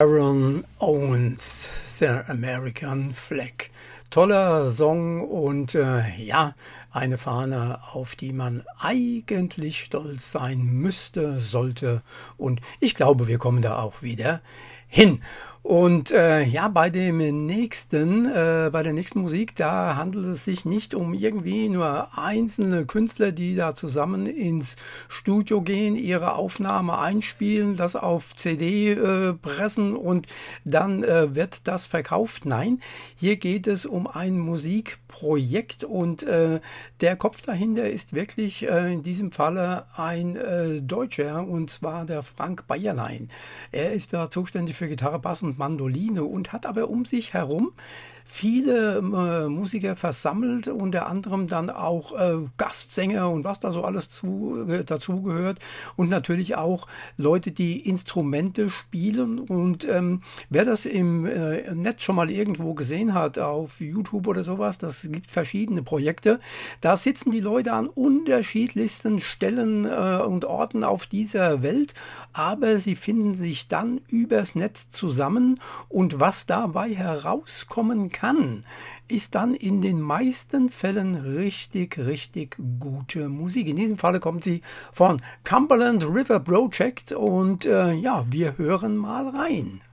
Aaron Owens, The American Flag. Toller Song und ja, eine Fahne, auf die man eigentlich stolz sein müsste, sollte. Und ich glaube, wir kommen da auch wieder hin. Und ja, bei der nächsten Musik, da handelt es sich nicht um irgendwie nur einzelne Künstler, die da zusammen ins Studio gehen, ihre Aufnahme einspielen, das auf CD pressen und dann wird das verkauft. Nein, hier geht es um ein Musikprojekt und der Kopf dahinter ist wirklich in diesem Falle ein Deutscher, und zwar der Frank Bayerlein. Er ist da zuständig für Gitarre, Bass und Mandoline und hat aber um sich herum viele Musiker versammelt, unter anderem dann auch Gastsänger und was da so alles dazu gehört und natürlich auch Leute, die Instrumente spielen. Und wer das im Netz schon mal irgendwo gesehen hat, auf YouTube oder sowas, das gibt verschiedene Projekte, da sitzen die Leute an unterschiedlichsten Stellen und Orten auf dieser Welt, aber sie finden sich dann übers Netz zusammen, und was dabei herauskommen kann, ist dann in den meisten Fällen richtig gute Musik. In diesem Falle kommt sie von Cumberland River Project und ja, wir hören mal rein.